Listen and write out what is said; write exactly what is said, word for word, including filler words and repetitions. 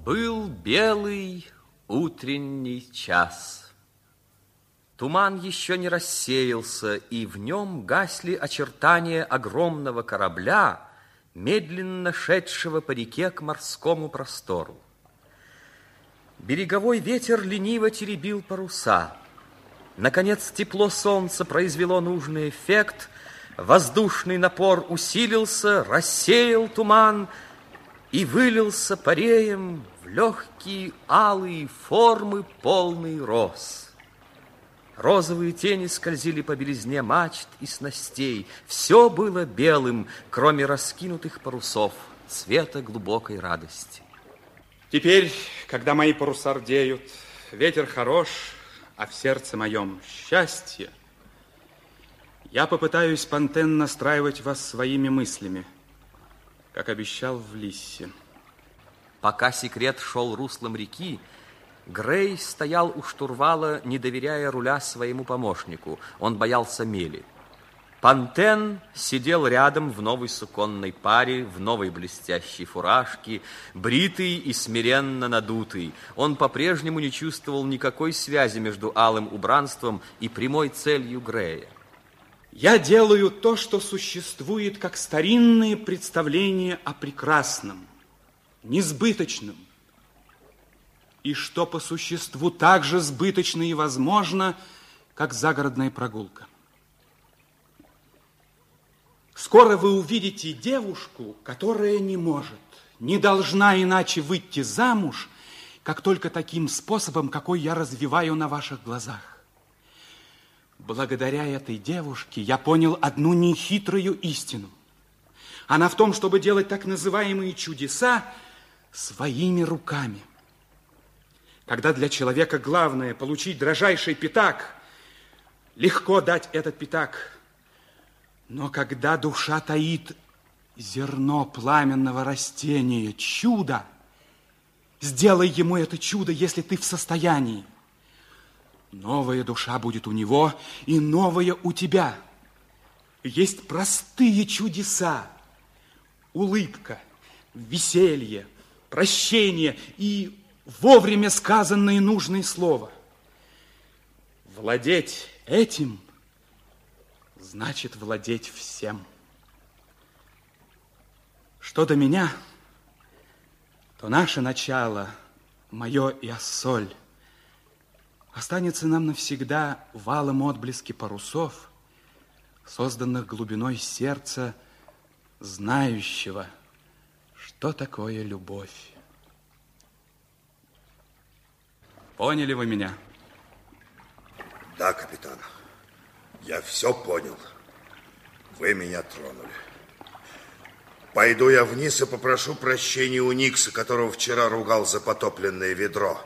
Был белый утренний час. Туман еще не рассеялся, и в нем гасли очертания огромного корабля, медленно шедшего по реке к морскому простору. Береговой ветер лениво теребил паруса. Наконец тепло солнца произвело нужный эффект, воздушный напор усилился, рассеял туман и вылился пареем в легкие алые формы полный роз. Розовые тени скользили по белизне мачт и снастей. Все было белым, кроме раскинутых парусов, цвета глубокой радости. Теперь, когда мои паруса рдеют, ветер хорош, а в сердце моем счастье, я попытаюсь, Пантен, настраивать вас своими мыслями, как обещал в Лиссе. Пока секрет шел руслом реки, Грей стоял у штурвала, не доверяя руля своему помощнику. Он боялся мели. Пантен сидел рядом в новой суконной паре, в новой блестящей фуражке, бритый и смиренно надутый. Он по-прежнему не чувствовал никакой связи между алым убранством и прямой целью Грея. Я делаю то, что существует как старинные представления о прекрасном, несбыточном, и что по существу так же сбыточно и возможно, как загородная прогулка. Скоро вы увидите девушку, которая не может, не должна иначе выйти замуж, как только таким способом, какой я развиваю на ваших глазах. Благодаря этой девушке я понял одну нехитрую истину. Она в том, чтобы делать так называемые чудеса своими руками. Когда для человека главное получить дрожайший пятак, легко дать этот пятак. Но когда душа таит зерно пламенного растения, чудо, сделай ему это чудо, если ты в состоянии. Новая душа будет у него, и новая у тебя. Есть простые чудеса. Улыбка, веселье, прощение и вовремя сказанное нужное слово. Владеть этим значит владеть всем. Что до меня, то наше начало, мое и Ассоль, останется нам навсегда в алом отблеске парусов, созданных глубиной сердца, знающего, что такое любовь. Поняли вы меня? Да, капитан. Я все понял. Вы меня тронули. Пойду я вниз и попрошу прощения у Никса, которого вчера ругал за потопленное ведро.